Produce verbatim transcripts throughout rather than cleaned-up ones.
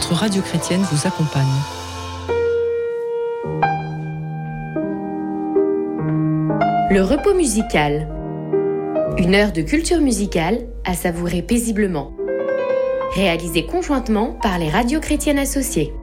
votre radio chrétienne vous accompagne. Le repos musical. Une heure de culture musicale à savourer paisiblement. Réalisé conjointement par les radios chrétiennes associées.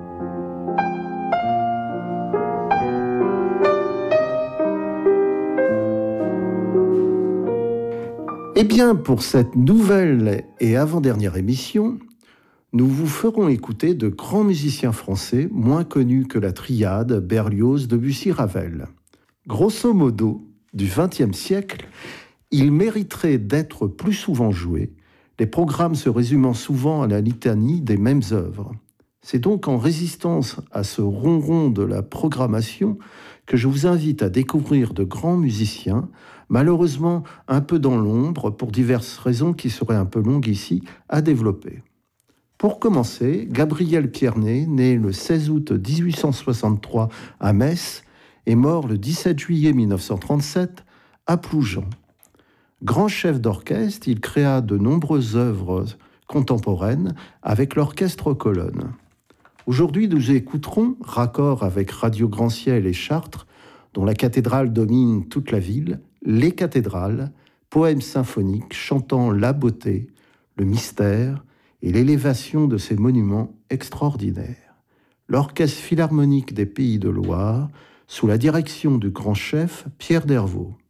Eh bien, pour cette nouvelle et avant-dernière émission, nous vous ferons écouter de grands musiciens français moins connus que la triade Berlioz, Debussy, Ravel. Grosso modo, du vingtième siècle, ils mériteraient d'être plus souvent joués, les programmes se résumant souvent à la litanie des mêmes œuvres. C'est donc en résistance à ce ronron de la programmation que je vous invite à découvrir de grands musiciens, malheureusement un peu dans l'ombre pour diverses raisons qui seraient un peu longues ici à développer. Pour commencer, Gabriel Pierné, né le seize août dix-huit cent soixante-trois à Metz, est mort le dix-sept juillet mille neuf cent trente-sept à Ploujean. Grand chef d'orchestre, il créa de nombreuses œuvres contemporaines avec l'orchestre Colonne. Aujourd'hui, nous écouterons, raccord avec Radio Grand Ciel et Chartres, dont la cathédrale domine toute la ville, les cathédrales, poèmes symphoniques chantant la beauté, le mystère et l'élévation de ces monuments extraordinaires. L'Orchestre philharmonique des Pays de Loire, sous la direction du grand chef Pierre Dervaux.